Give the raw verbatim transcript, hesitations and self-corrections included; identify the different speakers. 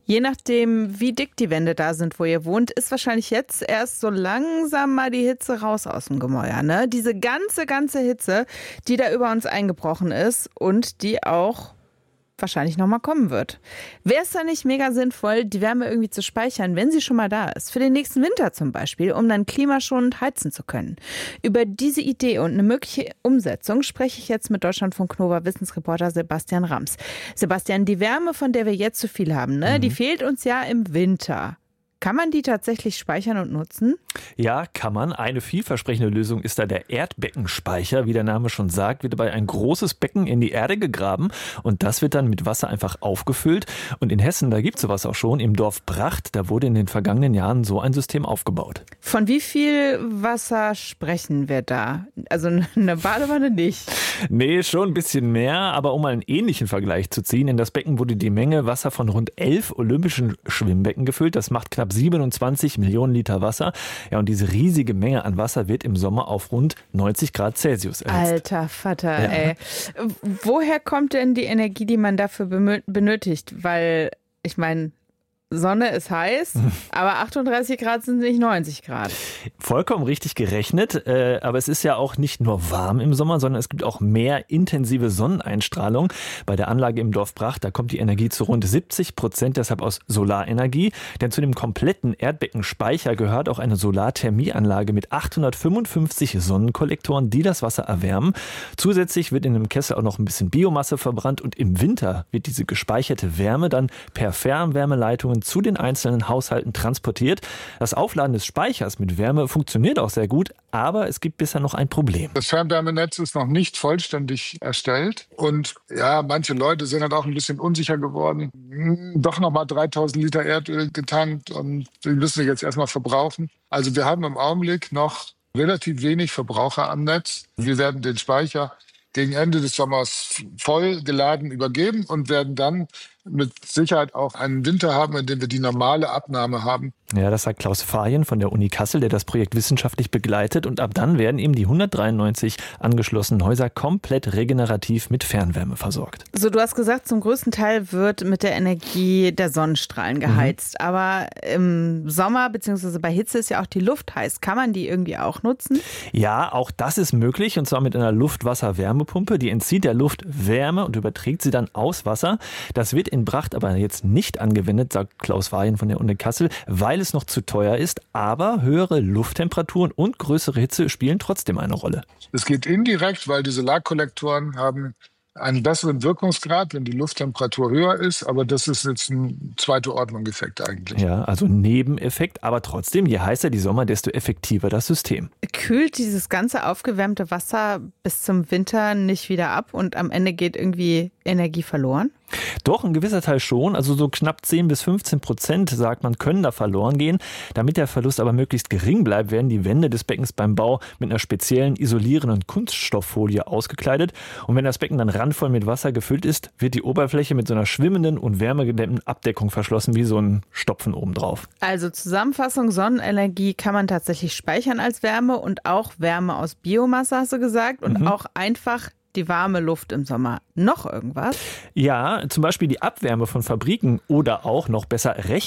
Speaker 1: Je nachdem, wie dick die Wände da sind, wo ihr wohnt, ist wahrscheinlich jetzt erst so langsam mal die Hitze raus aus dem Gemäuer, ne? Diese ganze, ganze Hitze, die da über uns eingebrochen ist und die auch wahrscheinlich nochmal kommen wird. Wäre es da nicht mega sinnvoll, die Wärme irgendwie zu speichern, wenn sie schon mal da ist? Für den nächsten Winter zum Beispiel, um dann klimaschonend heizen zu können. Über diese Idee und eine mögliche Umsetzung spreche ich jetzt mit Deutschlandfunk Nova Wissensreporter Sebastian Rams. Sebastian, die Wärme, von der wir jetzt so viel haben, ne, mhm. die fehlt uns ja im Winter. Kann man die tatsächlich speichern und nutzen?
Speaker 2: Ja, kann man. Eine vielversprechende Lösung ist da der Erdbeckenspeicher. Wie der Name schon sagt, wird dabei ein großes Becken in die Erde gegraben und das wird dann mit Wasser einfach aufgefüllt. Und in Hessen, da gibt es sowas auch schon, im Dorf Bracht, da wurde in den vergangenen Jahren so ein System aufgebaut.
Speaker 1: Von wie viel Wasser sprechen wir da? Also eine Badewanne nicht.
Speaker 2: Nee, schon ein bisschen mehr, aber um mal einen ähnlichen Vergleich zu ziehen, in das Becken wurde die Menge Wasser von rund elf olympischen Schwimmbecken gefüllt. Das macht knapp siebenundzwanzig Millionen Liter Wasser. Ja, und diese riesige Menge an Wasser wird im Sommer auf rund neunzig Grad Celsius erhitzt.
Speaker 1: Alter Vater, ja. ey. Woher kommt denn die Energie, die man dafür benötigt? Weil, ich meine, Sonne ist heiß, aber achtunddreißig Grad sind nicht neunzig Grad.
Speaker 2: Vollkommen richtig gerechnet, äh, aber es ist ja auch nicht nur warm im Sommer, sondern es gibt auch mehr intensive Sonneneinstrahlung. Bei der Anlage im Dorf Bracht, da kommt die Energie zu rund siebzig Prozent deshalb aus Solarenergie. Denn zu dem kompletten Erdbeckenspeicher gehört auch eine Solarthermieanlage mit achthundertfünfundfünfzig Sonnenkollektoren, die das Wasser erwärmen. Zusätzlich wird in dem Kessel auch noch ein bisschen Biomasse verbrannt und im Winter wird diese gespeicherte Wärme dann per Fernwärmeleitungen zu den einzelnen Haushalten transportiert. Das Aufladen des Speichers mit Wärme funktioniert auch sehr gut, aber es gibt bisher noch ein Problem.
Speaker 3: Das Fernwärmenetz ist noch nicht vollständig erstellt und ja, manche Leute sind halt auch ein bisschen unsicher geworden. Hm, doch nochmal dreitausend Liter Erdöl getankt und die müssen wir jetzt erstmal verbrauchen. Also wir haben im Augenblick noch relativ wenig Verbraucher am Netz. Wir werden den Speicher gegen Ende des Sommers voll geladen übergeben und werden dann mit Sicherheit auch einen Winter haben, in dem wir die normale Abnahme haben.
Speaker 2: Ja, das sagt Klaus Fajen von der Uni Kassel, der das Projekt wissenschaftlich begleitet. Und ab dann werden eben die hundertdreiundneunzig angeschlossenen Häuser komplett regenerativ mit Fernwärme versorgt.
Speaker 1: So, du hast gesagt, zum größten Teil wird mit der Energie der Sonnenstrahlen geheizt. Mhm. Aber im Sommer bzw. bei Hitze ist ja auch die Luft heiß. Kann man die irgendwie auch nutzen?
Speaker 2: Ja, auch das ist möglich. Und zwar mit einer Luftwasser-Wärmepumpe. Die entzieht der Luft Wärme und überträgt sie dann aus Wasser. Das wird in Bracht aber jetzt nicht angewendet, sagt Klaus Fajen von der Uni Kassel, weil es noch zu teuer ist, aber höhere Lufttemperaturen und größere Hitze spielen trotzdem eine Rolle.
Speaker 3: Es geht indirekt, weil die Solarkollektoren haben einen besseren Wirkungsgrad, wenn die Lufttemperatur höher ist, aber das ist jetzt ein zweite Ordnung-Effekt eigentlich.
Speaker 2: Ja, also Nebeneffekt, aber trotzdem, je heißer die Sommer, desto effektiver das System.
Speaker 1: Kühlt dieses ganze aufgewärmte Wasser bis zum Winter nicht wieder ab und am Ende geht irgendwie Energie verloren?
Speaker 2: Doch, ein gewisser Teil schon. Also so knapp zehn bis fünfzehn Prozent, sagt man, können da verloren gehen. Damit der Verlust aber möglichst gering bleibt, werden die Wände des Beckens beim Bau mit einer speziellen isolierenden Kunststofffolie ausgekleidet. Und wenn das Becken dann randvoll mit Wasser gefüllt ist, wird die Oberfläche mit so einer schwimmenden und wärmegedämmten Abdeckung verschlossen, wie so ein Stopfen obendrauf.
Speaker 1: Also Zusammenfassung, Sonnenenergie kann man tatsächlich speichern als Wärme und auch Wärme aus Biomasse, hast du gesagt, und mhm. auch einfach die warme Luft im Sommer. Noch irgendwas?
Speaker 2: Ja, zum Beispiel die Abwärme von Fabriken oder auch noch besser Rechnungen.